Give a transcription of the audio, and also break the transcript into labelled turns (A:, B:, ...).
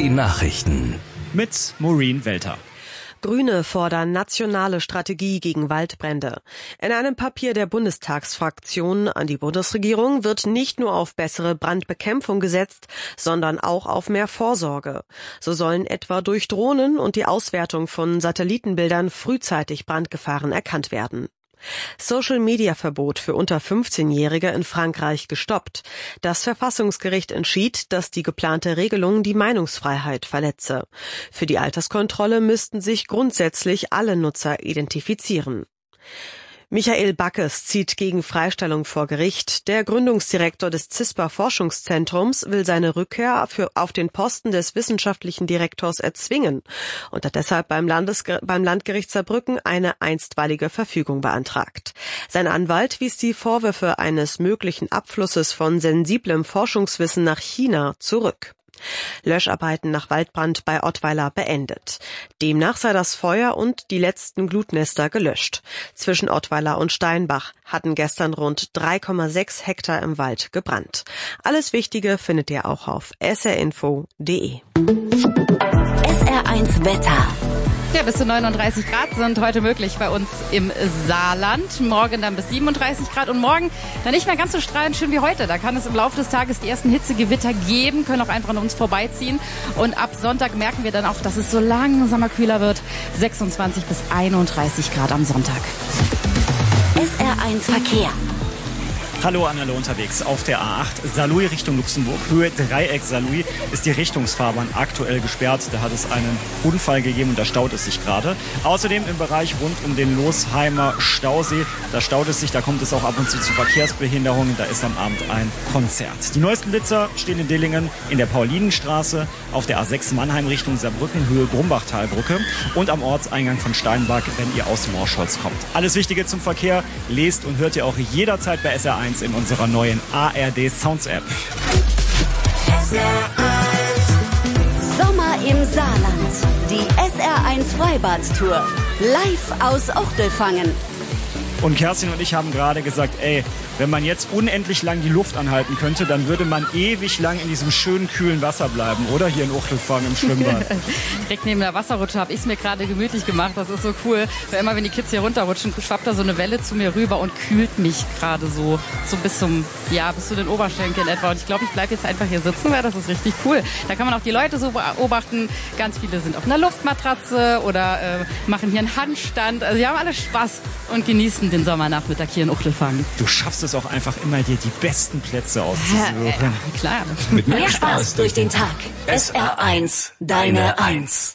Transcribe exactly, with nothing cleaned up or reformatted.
A: Die Nachrichten
B: mit Maureen Welter.
C: Grüne fordern nationale Strategie gegen Waldbrände. In einem Papier der Bundestagsfraktion an die Bundesregierung wird nicht nur auf bessere Brandbekämpfung gesetzt, sondern auch auf mehr Vorsorge. So sollen etwa durch Drohnen und die Auswertung von Satellitenbildern frühzeitig Brandgefahren erkannt werden. Social-Media-Verbot für unter fünfzehnjährige in Frankreich gestoppt. Das Verfassungsgericht entschied, dass die geplante Regelung die Meinungsfreiheit verletze. Für die Alterskontrolle müssten sich grundsätzlich alle Nutzer identifizieren. Michael Backes zieht gegen Freistellung vor Gericht. Der Gründungsdirektor des CISPA-Forschungszentrums will seine Rückkehr für, auf den Posten des wissenschaftlichen Direktors erzwingen und hat deshalb beim, Landes, beim Landgericht Saarbrücken eine einstweilige Verfügung beantragt. Sein Anwalt wies die Vorwürfe eines möglichen Abflusses von sensiblem Forschungswissen nach China zurück. Löscharbeiten nach Waldbrand bei Ottweiler beendet. Demnach sei das Feuer und die letzten Glutnester gelöscht. Zwischen Ottweiler und Steinbach hatten gestern rund drei Komma sechs Hektar im Wald gebrannt. Alles Wichtige findet ihr auch auf s r info punkt d e.
D: S R eins Wetter.
E: Ja, bis zu neununddreißig Grad sind heute möglich bei uns im Saarland. Morgen dann bis siebenunddreißig Grad und morgen dann nicht mehr ganz so strahlend schön wie heute. Da kann es im Laufe des Tages die ersten Hitzegewitter geben, können auch einfach an uns vorbeiziehen. Und ab Sonntag merken wir dann auch, dass es so langsamer kühler wird. sechsundzwanzig bis einunddreißig Grad am Sonntag.
D: S R eins Verkehr.
B: Hallo an alle unterwegs. Auf der A acht Saarlouis Richtung Luxemburg, Höhe Dreieck Saarlouis, ist die Richtungsfahrbahn aktuell gesperrt. Da hat es einen Unfall gegeben und da staut es sich gerade. Außerdem im Bereich rund um den Losheimer Stausee, da staut es sich, da kommt es auch ab und zu zu Verkehrsbehinderungen. Da ist am Abend ein Konzert. Die neuesten Blitzer stehen in Dillingen in der Paulinenstraße, auf der A sechs Mannheim Richtung Saarbrücken, Höhe Grumbachtalbrücke und am Ortseingang von Steinbach, wenn ihr aus Morscholz kommt. Alles Wichtige zum Verkehr lest und hört ihr auch jederzeit bei S R eins in unserer neuen A R D Sounds App.
D: Sommer im Saarland. Die S R eins Freibad-Tour. Live aus Ochtelfangen.
B: Und Kerstin und ich haben gerade gesagt, ey, wenn man jetzt unendlich lang die Luft anhalten könnte, dann würde man ewig lang in diesem schönen, kühlen Wasser bleiben, oder? Hier in Uchtelfang im Schwimmbad.
E: Direkt neben der Wasserrutsche habe ich es mir gerade gemütlich gemacht. Das ist so cool. Weil immer, wenn die Kids hier runterrutschen, schwappt da so eine Welle zu mir rüber und kühlt mich gerade so, so bis zum, ja, bis zu den Oberschenkeln etwa. Und ich glaube, ich bleibe jetzt einfach hier sitzen, weil das ist richtig cool. Da kann man auch die Leute so beobachten. Ganz viele sind auf einer Luftmatratze oder äh, machen hier einen Handstand. Also, die haben alle Spaß und genießen den Sommernachmittag hier in Uchtelfang.
B: Du schaffst es auch einfach immer, dir die besten Plätze auszusuchen.
E: Ja, äh, klar.
D: Mit mehr Spaß durch den Tag. S R eins, deine Eins.